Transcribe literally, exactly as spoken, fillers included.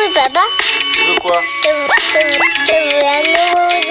Oui, papa. Tu veux quoi? Je veux, je veux, je veux un nouveau